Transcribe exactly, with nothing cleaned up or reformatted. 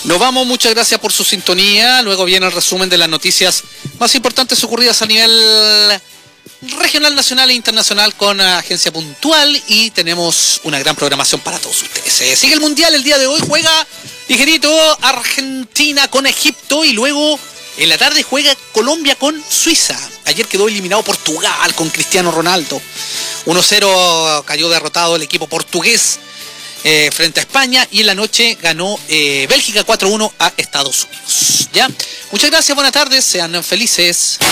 Nos vamos, muchas gracias por su sintonía. Luego viene el resumen de las noticias más importantes ocurridas a nivel regional, nacional e internacional con Agencia Puntual, y tenemos una gran programación para todos ustedes. Eh, sigue el Mundial, el día de hoy juega ligerito Argentina con Egipto, y luego en la tarde juega Colombia con Suiza. Ayer quedó eliminado Portugal con Cristiano Ronaldo. uno cero cayó derrotado el equipo portugués eh, frente a España, y en la noche ganó eh, Bélgica cuatro uno a Estados Unidos. ¿Ya? Muchas gracias, buenas tardes, sean felices.